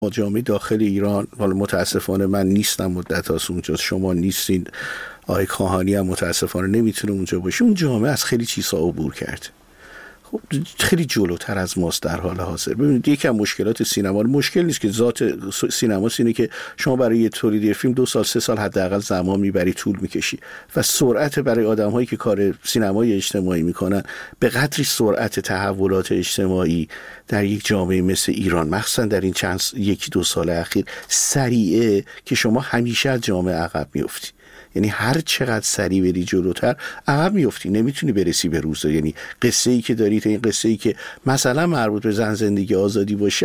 جامعه داخل ایران، حالا متاسفانه من نیستم مدت هاست اونجا، شما نیستین، آقای کاهانی هم متاسفانه نمیتونه اونجا باشه. اون جامعه از خیلی چیزها عبور کرد، خب خیلی جلوتر از ماست در حال حاضر. ببینید یکی از مشکلات سینما، مشکل نیست که ذات سینما اینه که شما برای یه تولید فیلم 2 سال 3 سال حداقل زمان میبری، طول میکشی و سرعت برای آدم‌هایی که کار سینمای اجتماعی میکنن به قدری سرعت تحولات اجتماعی در یک جامعه مثل ایران، مخصوصا در این چند 1-2 سال اخیر سریعه که شما همیشه از جامعه عقب میافتی. یعنی هر چقدر سریع بری جلوتر عقب میافتی، نمیتونی برسی به روز. یعنی قصه ای که داری، این قصه ای که مثلا مربوط به زن زندگی آزادی باشه،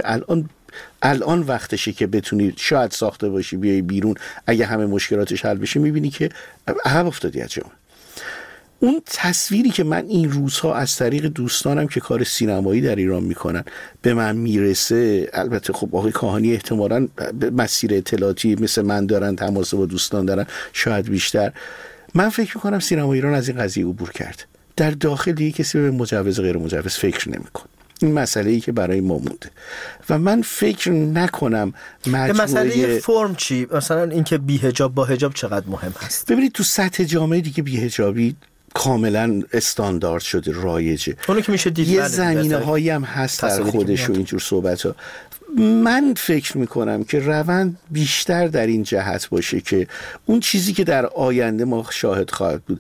الان وقتشه که بتونی شاید ساخته باشی، بیای بیرون، اگه همه مشکلاتش حل بشه میبینی که عقب افتادی از جامعه. اون تصویری که من این روزها از طریق دوستانم که کار سینمایی در ایران میکنن به من میرسه، البته خب آقای کاهانی احتمالاً مسیر اطلاعاتی مثل من دارن، تماس با دوستان دارن شاید بیشتر، من فکر میکنم سینما ایران از این قضیه عبور کرد. در داخل دیگه کسی به مجوز غیر مجوز فکر نمیکنه. این مسئله‌ای که برای ما مونده و من فکر نکنم مسئله فرم چی؟ مثلا اینکه بی حجاب با حجاب چقدر مهم هست؟ ببینید تو سطح جامعه دیگه بی حجابی کاملا استاندارد شده، رایجه. اونو که میشه دید، یه زمینه هایی هم هست در خودش و اینجور صحبت ها. من فکر میکنم که روند بیشتر در این جهت باشه که اون چیزی که در آینده ما شاهد خواهد بود،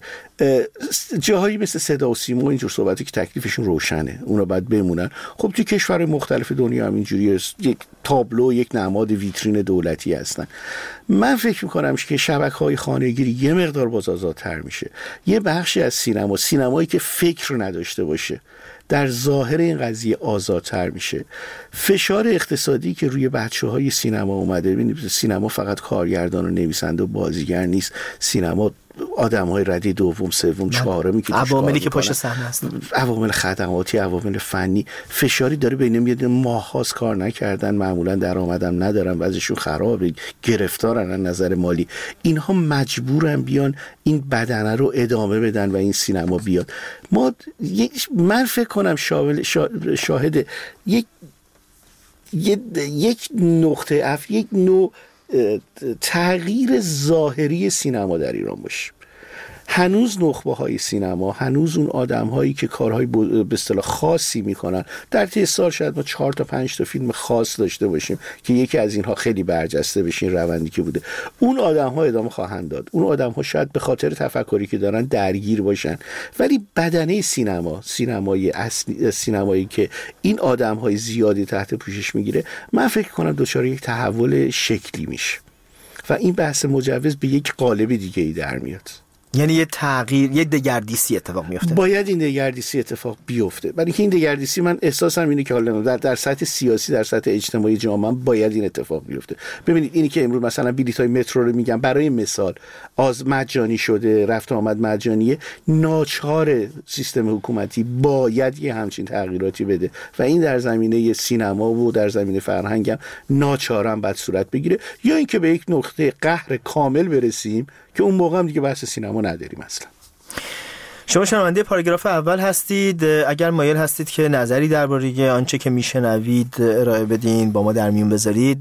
جاهایی مثل صدا و سیما و اینجور صحبتی که تکلیفشون روشنه، اونا باید بمونن. خب تو کشور مختلف دنیا هم اینجوریه، یک تابلو، یک نماد ویترین دولتی هستن. من فکر میکنم که شبکه‌های خانگی یه مقدار باز آزادتر میشه. یه بخشی از سینمایی که فکر نداشته باشه در ظاهر این قضیه آزادتر میشه. فشار اقتصادی که روی بچه‌های سینما اومده، ببینید سینما فقط کارگردان و نویسنده و بازیگر نیست، سینما آدم‌های رده دوم، سوم، چهارمی که عواملی که پشت صحنه هستن، عوامل خدماتی، عوامل فنی، فشاری داره بین میاد. ماه‌هاست کار نکردن، معمولا درآمدم ندارن، وضعشون خرابه، گرفتارن از نظر مالی. اینها مجبورن بیان این بدنه رو ادامه بدن و این سینما بیاد. من فکر کنم شاهد یک نقطه یک نوع تغییر ظاهری سینما در ایران باشه. هنوز نخبه های سینما، هنوز اون آدم هایی که کارهای به اصطلاح خاصی میکنن، در طی سال شاید ما 4 تا 5 تا فیلم خاص داشته باشیم که یکی از اینها خیلی برجسته بشه، این روندی که بوده. اون آدم ها ادامه خواهند داد. اون آدم ها شاید به خاطر تفکری که دارن درگیر باشن، ولی بدنه سینمایی که این آدم های زیادی تحت پوشش میگیره، من فکر کنم دچار یک تحول شکلی میشه و این بحث مجوز به یک قالب دیگه ای در میاد. یعنی یه تغییر، یه دگردیسی اتفاق میفته. باید این دگردیسی اتفاق بیفته. برای اینکه این دگردیسی، من احساسم اینه که حالا در سطح سیاسی، در سطح اجتماعی جامعه باید این اتفاق بیفته. ببینید اینی که امروز مثلا بلیط‌های مترو رو میگم برای مثال از مجانی شده، رفت آمد مجانیه، ناچار سیستم حکومتی باید یه همچین تغییراتی بده و این در زمینه سینما و در زمینه فرهنگ هم ناچارم باید صورت بگیره، یا اینکه به یک نقطه قهر کامل برسیم که اون موقع هم دیگه بحث سینما نداریم اصلا. شما شنونده پاراگراف اول هستید. اگر مایل هستید که نظری درباره آنچه که میشنوید ارائه بدین، با ما در میون بذارید.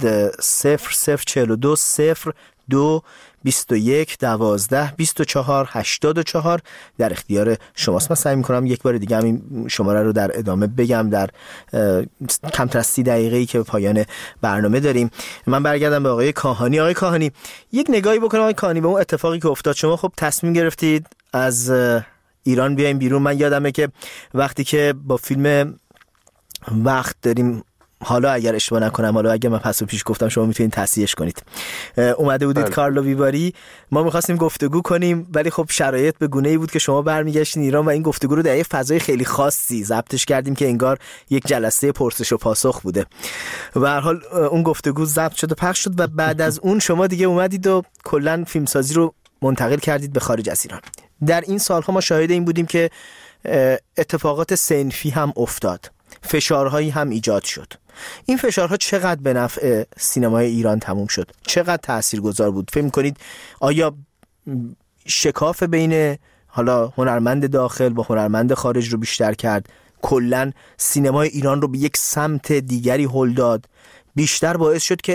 0042 02 21 12 24 84 در اختیار شماست. من سعی میکنم یک بار دیگه همین شماره رو در ادامه بگم در کمتر از 30 دقیقه‌ای که به پایان برنامه داریم. من برگردم به آقای کاهانی. آقای کاهانی، یک نگاهی بکنم آقای کاهانی به اون اتفاقی که افتاد. شما خب تصمیم گرفتید از ایران بیایم بیرون. من یادمه که وقتی که با فیلم وقت داریم، حالا اگر اشتباه نکنم، حالا اگر من پس و پیش گفتم شما میتونید تصحیحش کنید، اومده بودید کارلو ویواری، ما میخواستیم گفتگو کنیم ولی خب شرایط به گونه‌ای بود که شما برمیگشتین ایران و این گفتگو رو در یک فضای خیلی خاصی ضبطش کردیم که انگار یک جلسه پرسش و پاسخ بوده. به هر حال اون گفتگو ضبط شد و پخش شد و بعد از اون شما دیگه اومدید و کلا فیلمسازی رو منتقل کردید به خارج از ایران. در این سالها ما شاهد این بودیم که اتفاقات صنفی هم افتاد، فشارهایی هم ایجاد شد. این فشارها چقدر به نفع سینمای ایران تموم شد؟ چقدر تاثیرگذار بود؟ فکر می‌کنید آیا شکاف بین حالا هنرمند داخل با هنرمند خارج رو بیشتر کرد؟ کلاً سینمای ایران رو به یک سمت دیگری هل داد؟ بیشتر باعث شد که